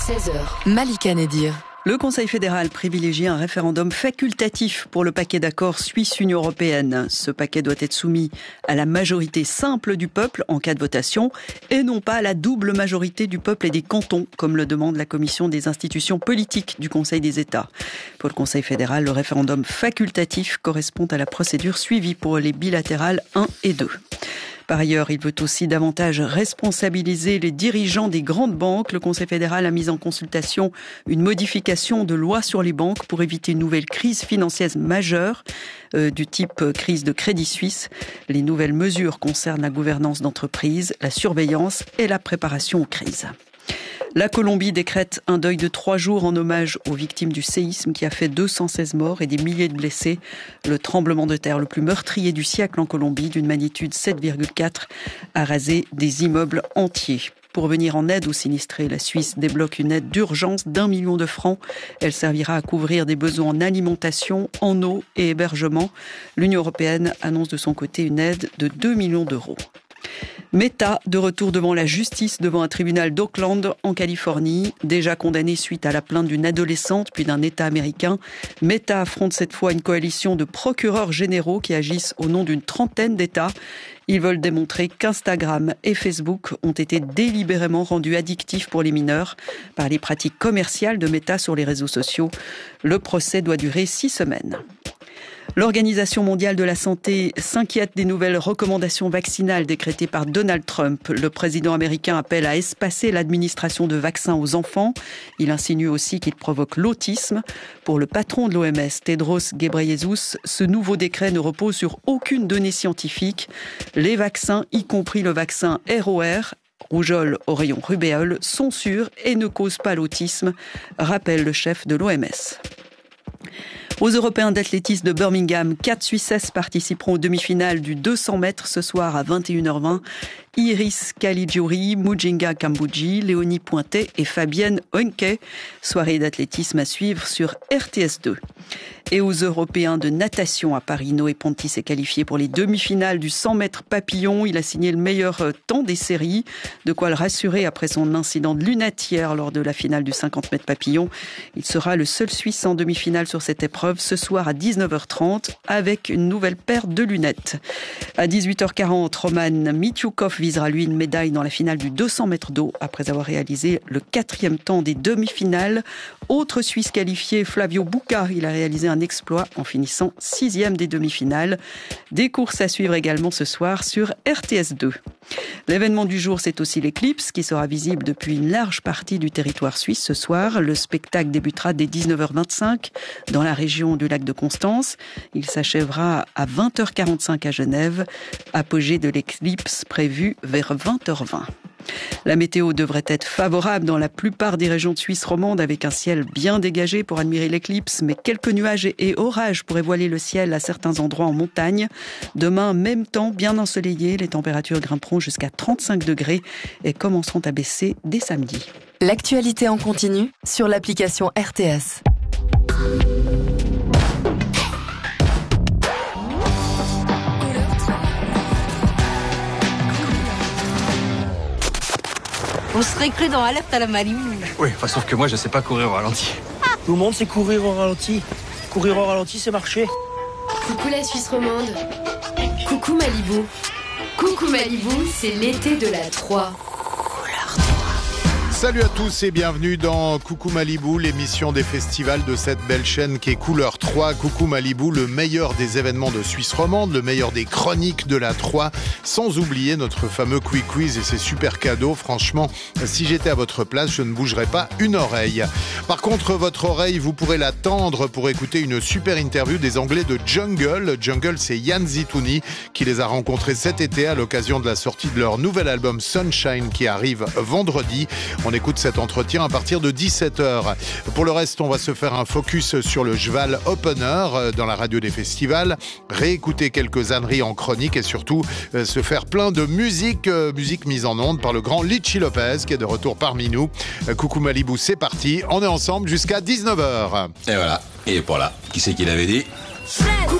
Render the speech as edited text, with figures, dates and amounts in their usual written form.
16h, Malika Nedir. Le Conseil fédéral privilégie un référendum facultatif pour le paquet d'accords Suisse-Union européenne. Ce paquet doit être soumis à la majorité simple du peuple en cas de votation et non pas à la double majorité du peuple et des cantons, comme le demande la Commission des institutions politiques du Conseil des États. Pour le Conseil fédéral, le référendum facultatif correspond à la procédure suivie pour les bilatérales 1 et 2. Par ailleurs, il veut aussi davantage responsabiliser les dirigeants des grandes banques. Le Conseil fédéral a mis en consultation une modification de loi sur les banques pour éviter une nouvelle crise financière majeure du type crise de Crédit Suisse. Les nouvelles mesures concernent la gouvernance d'entreprise, la surveillance et la préparation aux crises. La Colombie décrète un deuil de 3 jours en hommage aux victimes du séisme qui a fait 216 morts et des milliers de blessés. Le tremblement de terre le plus meurtrier du siècle en Colombie, d'une magnitude 7,4, a rasé des immeubles entiers. Pour venir en aide aux sinistrés, la Suisse débloque une aide d'urgence d'1 million de francs. Elle servira à couvrir des besoins en alimentation, en eau et hébergement. L'Union européenne annonce de son côté une aide de 2 millions d'euros. Meta, de retour devant la justice, devant un tribunal d'Oakland, en Californie. Déjà condamné suite à la plainte d'une adolescente, puis d'un État américain, Meta affronte cette fois une coalition de procureurs généraux qui agissent au nom d'une trentaine d'États. Ils veulent démontrer qu'Instagram et Facebook ont été délibérément rendus addictifs pour les mineurs par les pratiques commerciales de Meta sur les réseaux sociaux. Le procès doit durer 6 semaines. L'Organisation mondiale de la santé s'inquiète des nouvelles recommandations vaccinales décrétées par Donald Trump. Le président américain appelle à espacer l'administration de vaccins aux enfants. Il insinue aussi qu'il provoque l'autisme. Pour le patron de l'OMS, Tedros Ghebreyesus, ce nouveau décret ne repose sur aucune donnée scientifique. Les vaccins, y compris le vaccin ROR, rougeole, oreillon, rubéole, sont sûrs et ne causent pas l'autisme, rappelle le chef de l'OMS. Aux Européens d'athlétisme de Birmingham, 4 Suissesses participeront aux demi-finales du 200 mètres ce soir à 21h20. Iris Caligiuri, Mujinga Kambuji, Léonie Pointet et Fabienne Oenke. Soirée d'athlétisme à suivre sur RTS2. Et aux Européens de natation à Paris, Noé Ponti s'est qualifié pour les demi-finales du 100 mètres papillon. Il a signé le meilleur temps des séries. De quoi le rassurer après son incident de lunettes hier lors de la finale du 50 mètres papillon. Il sera le seul Suisse en demi-finale sur cette épreuve ce soir à 19h30 avec une nouvelle paire de lunettes. À 18h40, Roman Mityoukov visera lui une médaille dans la finale du 200 mètres d'eau après avoir réalisé le 4e temps des demi-finales. Autre Suisse qualifié, Flavio Bucca, il a réalisé un exploit en finissant 6e des demi-finales. Des courses à suivre également ce soir sur RTS2. L'événement du jour, c'est aussi l'éclipse qui sera visible depuis une large partie du territoire suisse ce soir. Le spectacle débutera dès 19h25 dans la région du lac de Constance. Il s'achèvera à 20h45 à Genève. Apogée de l'éclipse prévu vers 20h20. La météo devrait être favorable dans la plupart des régions de Suisse romande avec un ciel bien dégagé pour admirer l'éclipse, mais quelques nuages et orages pourraient voiler le ciel à certains endroits en montagne. Demain, même temps, bien ensoleillé, les températures grimperont jusqu'à 35 degrés et commenceront à baisser dès samedi. L'actualité en continu sur l'application RTS. On serait cru dans Alerte à la Malibu. Oui, enfin, sauf que moi, je sais pas courir au ralenti. Tout le monde sait courir au ralenti. Courir au ralenti, c'est marcher. Coucou la Suisse romande. Coucou Malibu. Coucou Malibu, c'est l'été de la 3. Salut à tous et bienvenue dans Coucou Malibu, l'émission des festivals de cette belle chaîne qui est Couleur 3. Coucou Malibu, le meilleur des événements de Suisse romande, le meilleur des chroniques de la 3, sans oublier notre fameux Quick Quiz et ses super cadeaux. Franchement, si j'étais à votre place, je ne bougerais pas une oreille. Par contre, votre oreille, vous pourrez la tendre pour écouter une super interview des Anglais de Jungle. Jungle, c'est Yann Zitouni qui les a rencontrés cet été à l'occasion de la sortie de leur nouvel album Sunshine qui arrive vendredi. On écoute cet entretien à partir de 17h. Pour le reste, on va se faire un focus sur le Jval Opener dans la radio des festivals, réécouter quelques âneries en chronique et surtout se faire plein de musique mise en onde par le grand Litchi Lopez qui est de retour parmi nous. Coucou Malibu, c'est parti. On est ensemble jusqu'à 19h. Et voilà. Et voilà. Qui c'est qui l'avait dit ?